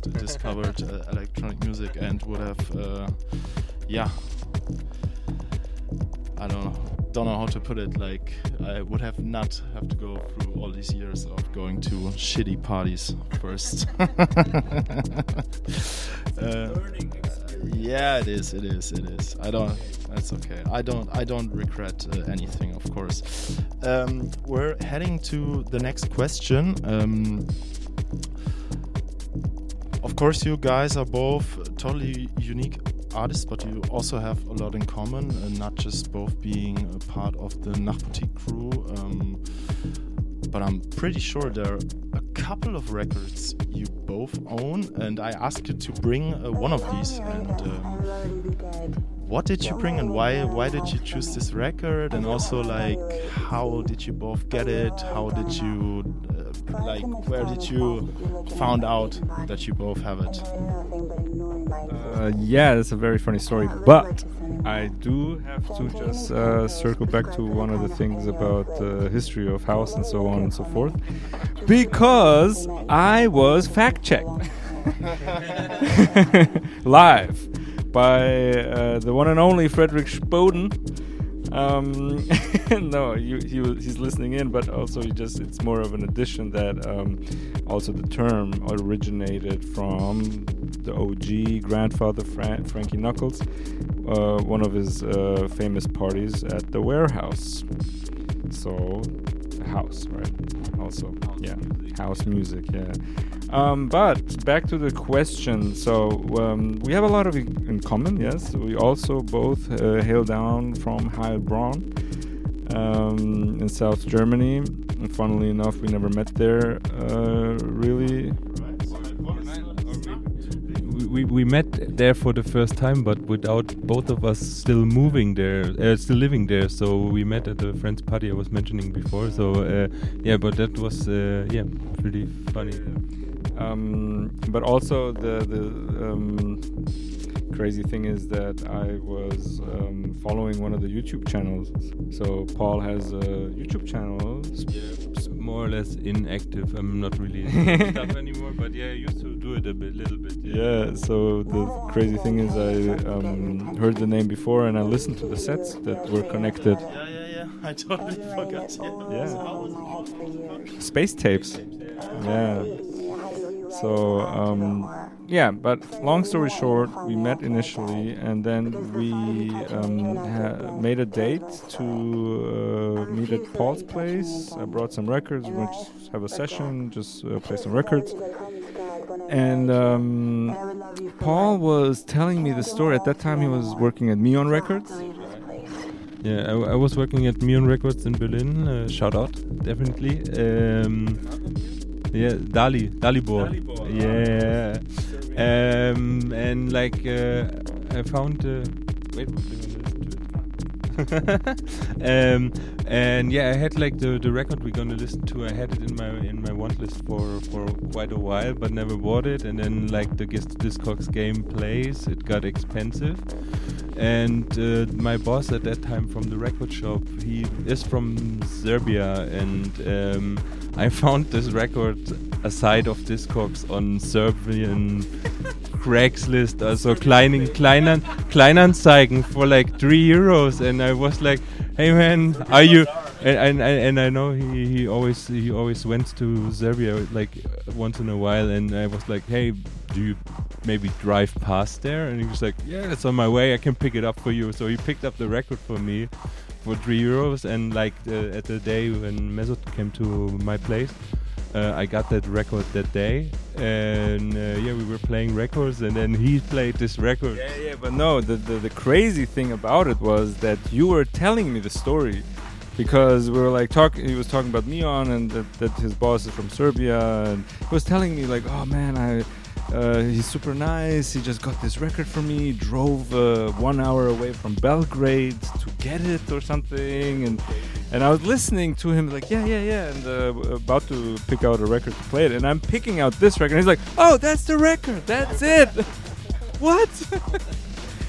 first discovered electronic music and would have, I don't know how to put it. Like, I would have not have to go through all these years of going to shitty parties first. Yeah, it is. That's okay. I don't regret anything, of course. We're heading to the next question. Of course, you guys are both totally unique artists, but you also have a lot in common, and not just both being a part of the Nachtboutique crew. But I'm pretty sure there are a couple of records you both own, and I asked you to bring one of these. And what did you bring, and why did you choose this record? And also, like, how did you both get it? How did you where did you found out that you both have it? Yeah, that's a very funny story, but I do have to just circle back to one of the things about the history of house and so on and so forth, because I was fact-checked live by the one and only Frederick Spoden. No, he's listening in, but also it's more of an addition that also the term originated from the OG grandfather Frankie Knuckles, one of his famous parties at the Warehouse. So, house, right? Also, yeah, house music, yeah. But back to the question. So we have a lot of in common. Yes, we also both hail down from Heilbronn in South Germany. And funnily enough, we never met there. Really. We met there for the first time, but without both of us still moving there, still living there. So we met at the friend's party I was mentioning before. So yeah, but that was pretty funny. But also the crazy thing is that I was following one of the YouTube channels. So Paul has a YouTube channel. More or less inactive. I'm not really doing stuff anymore, but yeah, I used to do it little bit. Yeah, so the crazy thing is I heard the name before and I listened to the sets that were connected. Yeah. I totally forgot. Yeah. Space tapes. Yeah. So, but long story short, we met initially and then we made a date to meet at Paul's place. I brought some records, we went to have a session, just play some records. And Paul was telling me the story. At that time he was working at Mion Records. Yeah, I was working at Mion Records in Berlin. Shout out, definitely. Yeah, Dalibor. Yeah. And like I found wait, and yeah, I had like the record we're gonna listen to. I had it in my want list for quite a while, but never bought it. And then like the Discogs game plays, it got expensive. And my boss at that time from the record shop, he is from Serbia, and I found this record aside of Discogs on Serbian Craigslist, also Kleinanzeigen for like €3, and I was like, "Hey man, are you?" And I know he always went to Serbia like once in a while, and I was like, "Hey, do you maybe drive past there?" And he was like, "Yeah, it's on my way. I can pick it up for you." So he picked up the record for me for €3, and like at the day when Mesut came to my place, I got that record that day, and we were playing records, and then he played this record. Yeah, but no, the crazy thing about it was that you were telling me the story, because we were like he was talking about Mion and that his boss is from Serbia, and he was telling me like, "Oh man, he's super nice. He just got this record for me. Drove 1 hour away from Belgrade to get it or something." And I was listening to him like, yeah, and about to pick out a record to play it. And I'm picking out this record. And he's like, "Oh, that's the record. That's it." What?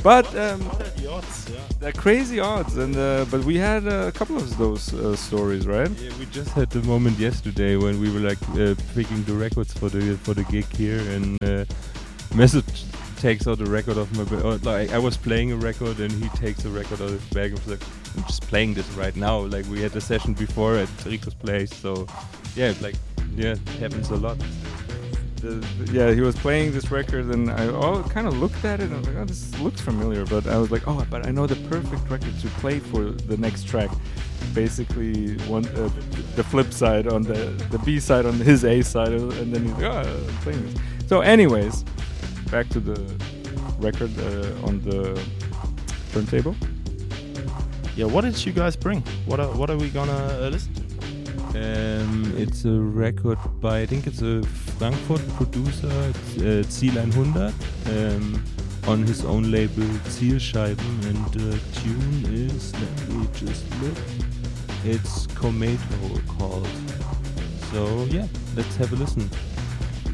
But The odds, yeah. they're crazy odds, and but we had a couple of those stories, right? Yeah, we just had the moment yesterday when we were like picking the records for the gig here, and Mesut takes out a record of my like I was playing a record and he takes a record out of his bag and was like, I'm just playing this right now. Like we had a session before at Rico's place, so yeah, like it happens a lot. Yeah, he was playing this record, and I kind of looked at it and I was like, oh, this looks familiar, but I was like, oh, but I know the perfect record to play for the next track. Basically, the flip side on the B side on his A side, and then he's like, oh, I'm playing this. So, anyways, back to the record on the turntable. Yeah, what did you guys bring? What are we gonna listen to? It's a record by, I think it's a Frankfurt producer, it's Ziel 100, on his own label Zielscheiben, and the tune is, let me just look, it's Kometo called. So yeah, let's have a listen.